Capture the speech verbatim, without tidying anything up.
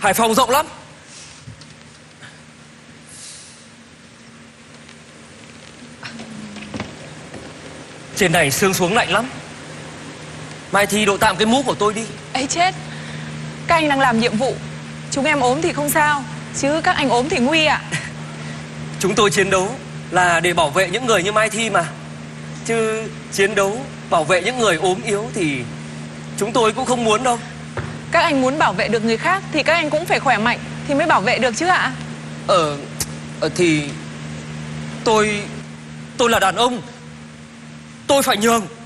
Hải Phòng rộng lắm. Trên này sương xuống lạnh lắm. Mai Thi đội tạm cái mũ của tôi đi. Ấy chết, các anh đang làm nhiệm vụ. Chúng em ốm thì không sao, chứ các anh ốm thì nguy ạ. Chúng tôi chiến đấu là để bảo vệ những người như Mai Thi mà. Chứ chiến đấu bảo vệ những người ốm yếu thì chúng tôi cũng không muốn đâu. Các anh muốn bảo vệ được người khác thì các anh cũng phải khỏe mạnh thì mới bảo vệ được chứ ạ. Ờ, ờ thì tôi tôi là đàn ông, tôi phải nhường.